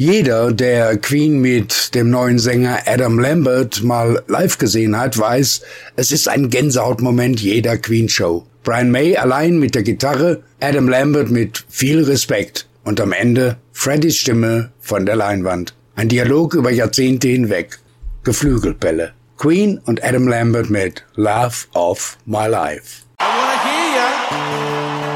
Jeder, der Queen mit dem neuen Sänger Adam Lambert mal live gesehen hat, weiß, es ist ein Gänsehautmoment jeder Queen-Show. Brian May allein mit der Gitarre, Adam Lambert mit viel Respekt und am Ende Freddys Stimme von der Leinwand. Ein Dialog über Jahrzehnte hinweg. Geflügelbälle. Queen und Adam Lambert mit Love of My Life. I wanna hear ya.